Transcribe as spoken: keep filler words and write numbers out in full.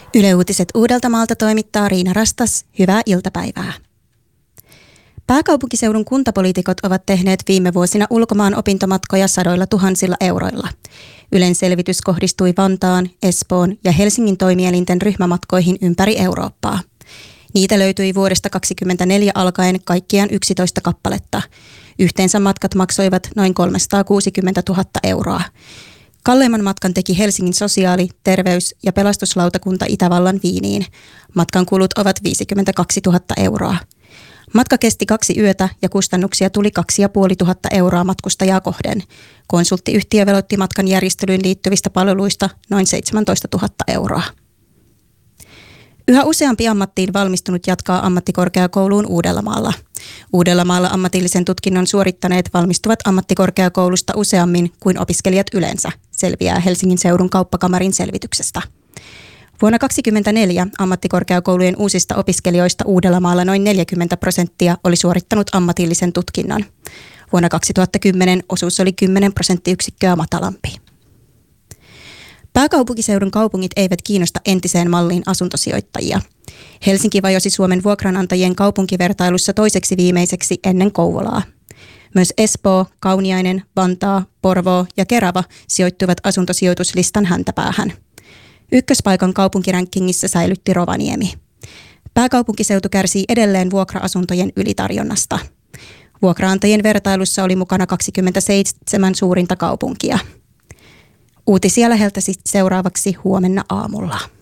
Yle Uutiset Uudeltamaalta toimittaa Riina Rastas. Hyvää iltapäivää. Pääkaupunkiseudun kuntapoliitikot ovat tehneet viime vuosina ulkomaan opintomatkoja sadoilla tuhansilla euroilla. Ylen selvitys kohdistui Vantaan, Espoon ja Helsingin toimielinten ryhmämatkoihin ympäri Eurooppaa. Niitä löytyi vuodesta kaksikymmentäneljä alkaen kaikkiaan yksitoista kappaletta. Yhteensä matkat maksoivat noin kolmesataakuusikymmentätuhatta euroa. Kalleimman matkan teki Helsingin sosiaali-, terveys- ja pelastuslautakunta Itävallan Viiniin. Matkan kulut ovat viisikymmentäkaksituhatta euroa. Matka kesti kaksi yötä ja kustannuksia tuli kaksituhattaviisisataa euroa matkustajaa kohden. Konsulttiyhtiö veloitti matkan järjestelyyn liittyvistä palveluista noin seitsemäntoistatuhatta euroa. Yhä useampi ammattiin valmistunut jatkaa ammattikorkeakouluun Uudellamaalla. Uudellamaalla ammatillisen tutkinnon suorittaneet valmistuvat ammattikorkeakoulusta useammin kuin opiskelijat yleensä, selviää Helsingin seudun kauppakamarin selvityksestä. Vuonna kaksituhattakaksikymmentäneljä ammattikorkeakoulujen uusista opiskelijoista Uudellamaalla noin neljäkymmentä prosenttia oli suorittanut ammatillisen tutkinnon. Vuonna kaksituhattakymmenen osuus oli kymmenen prosenttiyksikköä matalampi. Pääkaupunkiseudun kaupungit eivät kiinnosta entiseen malliin asuntosijoittajia. Helsinki vajosi Suomen vuokranantajien kaupunkivertailussa toiseksi viimeiseksi ennen Kouvolaa. Myös Espoo, Kauniainen, Vantaa, Porvoo ja Kerava sijoittuivat asuntosijoituslistan häntäpäähän. Ykköspaikan kaupunkirankingissa säilytti Rovaniemi. Pääkaupunkiseutu kärsii edelleen vuokra-asuntojen ylitarjonnasta. Vuokraantajien vertailussa oli mukana kaksikymmentäseitsemän suurinta kaupunkia. Uutisia läheltä seuraavaksi huomenna aamulla.